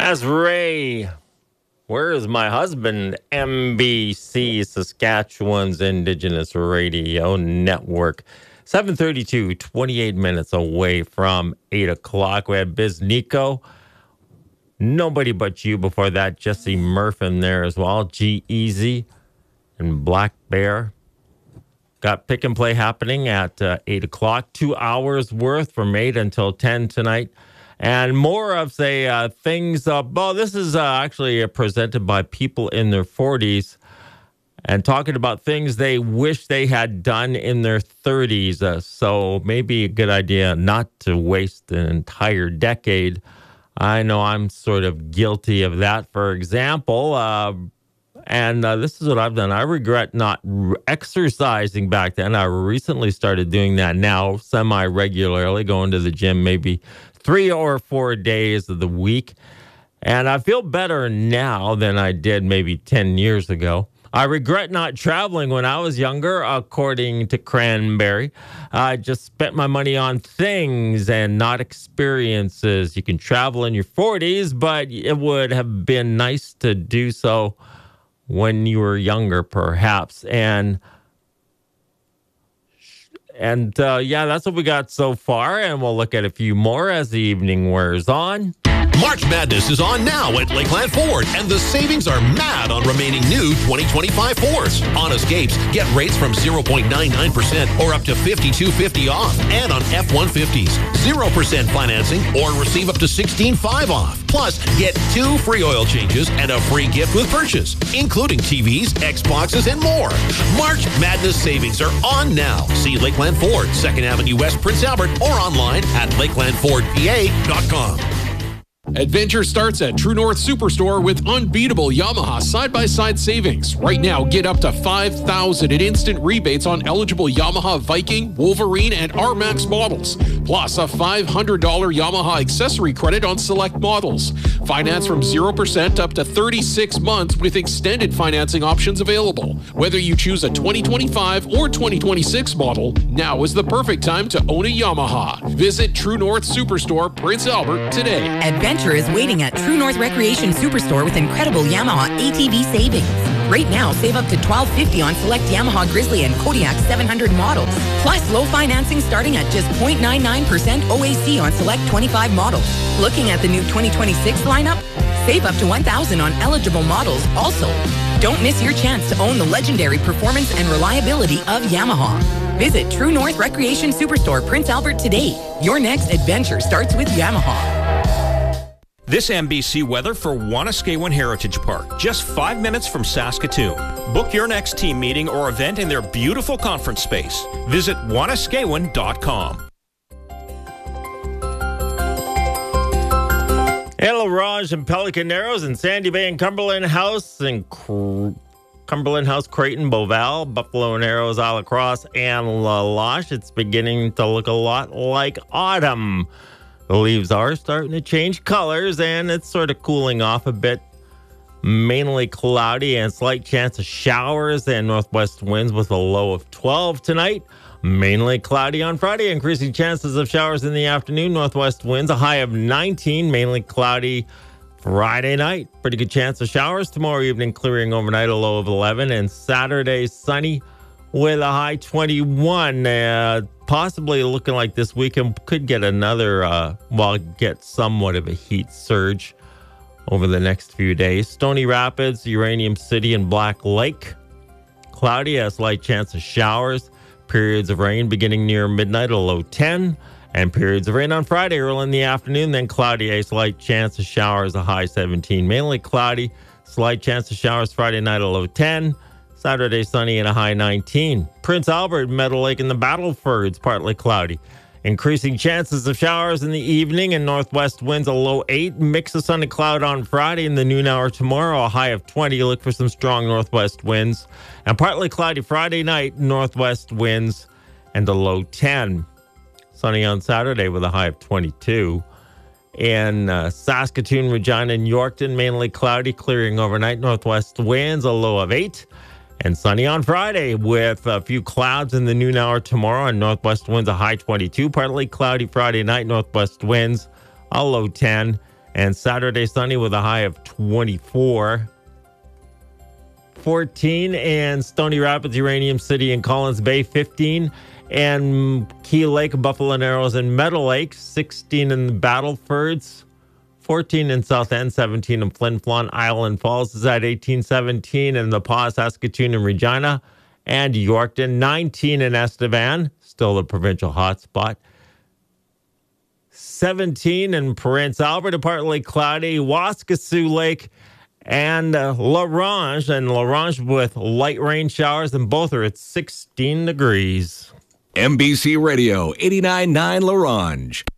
That's Ray. Where is my husband? MBC, Saskatchewan's Indigenous Radio Network. 7:32, 28 minutes away from 8 o'clock. We had Biz Nico. Nobody But You before that. Jesse Murphy there as well. G-Eazy and Black Bear. Got pick and play happening at 8 o'clock. 2 hours worth from 8 until 10 tonight. And more of, things. This is actually presented by people in their 40s and talking about things they wish they had done in their 30s. So maybe a good idea not to waste an entire decade. I know I'm sort of guilty of that, for example. And this is what I've done. I regret not exercising back then. I recently started doing that now semi-regularly, going to the gym maybe 3 or 4 days of the week. And I feel better now than I did maybe 10 years ago. I regret not traveling when I was younger, according to Cranberry. I just spent my money on things and not experiences. You can travel in your 40s, but it would have been nice to do so when you were younger, perhaps. And that's what we got so far, and we'll look at a few more as the evening wears on. March Madness is on now at Lakeland Ford, and the savings are mad on remaining new 2025 Fords. On Escapes, get rates from 0.99% or up to $5,250 off, and on F-150s, 0% financing or receive up to $16,500 off. Plus, get 2 free oil changes and a free gift with purchase, including TVs, Xboxes, and more. March Madness savings are on now. See Lakeland Ford, 2nd Avenue West, Prince Albert, or online at lakelandfordpa.com. Adventure starts at True North Superstore with unbeatable Yamaha side-by-side savings. Right now, get up to $5,000 in instant rebates on eligible Yamaha Viking, Wolverine, and R-Max models. Plus, a $500 Yamaha accessory credit on select models. Finance from 0% up to 36 months with extended financing options available. Whether you choose a 2025 or 2026 model, now is the perfect time to own a Yamaha. Visit True North Superstore, Prince Albert, today. Adventure is waiting at True North Recreation Superstore with incredible Yamaha ATV savings. Right now, save up to $1,250 on select Yamaha Grizzly and Kodiak 700 models. Plus, low financing starting at just 0.99% OAC on select 25 models. Looking at the new 2026 lineup? Save up to $1,000 on eligible models also. Don't miss your chance to own the legendary performance and reliability of Yamaha. Visit True North Recreation Superstore, Prince Albert today. Your next adventure starts with Yamaha. This MBC weather for Wanuskewin Heritage Park, just 5 minutes from Saskatoon. Book your next team meeting or event in their beautiful conference space. Visit wanuskewin.com. Hello, Raj and Pelican Narrows and Sandy Bay and Cumberland House and Cumberland House, Creighton, Beauval, Buffalo Narrows, Isle Cross, and La Loche. It's beginning to look a lot like autumn. The leaves are starting to change colors, and it's sort of cooling off a bit. Mainly cloudy and slight chance of showers and northwest winds with a low of 12 tonight. Mainly cloudy on Friday, increasing chances of showers in the afternoon. Northwest winds, a high of 19. Mainly cloudy Friday night. Pretty good chance of showers. Tomorrow evening, clearing overnight, a low of 11. And Saturday, sunny with a high 21. Possibly looking like this weekend could get another, get somewhat of a heat surge over the next few days. Stony Rapids, Uranium City, and Black Lake. Cloudy, a slight chance of showers. Periods of rain beginning near midnight, a low 10. And periods of rain on Friday early in the afternoon, then cloudy, a slight chance of showers, a high 17. Mainly cloudy, slight chance of showers Friday night, a low 10. Saturday, sunny and a high 19. Prince Albert, Meadow Lake, and the Battlefords, partly cloudy. Increasing chances of showers in the evening and northwest winds, a low 8. Mix of sun and cloud on Friday and the noon hour tomorrow, a high of 20. Look for some strong northwest winds. And partly cloudy Friday night, northwest winds, and a low 10. Sunny on Saturday with a high of 22. In Saskatoon, Regina, and Yorkton, mainly cloudy, clearing overnight, northwest winds, a low of 8. And sunny on Friday with a few clouds in the noon hour tomorrow and northwest winds, a high 22. Partly cloudy Friday night, northwest winds, a low 10. And Saturday, sunny with a high of 24. 14 in Stony Rapids, Uranium City, and Collins Bay, 15. And Key Lake, Buffalo Narrows, and Meadow Lake, 16 in Battlefords. 14 in South End, 17 in Flin Flon. Island Falls is at 18, 17 in The Pas, Saskatoon, and Regina. And Yorkton, 19 in Estevan, still the provincial hotspot. 17 in Prince Albert, partly cloudy. Waskesiu Lake and La Ronge. And La Ronge with light rain showers, and both are at 16 degrees. MBC Radio 89.9 La Ronge.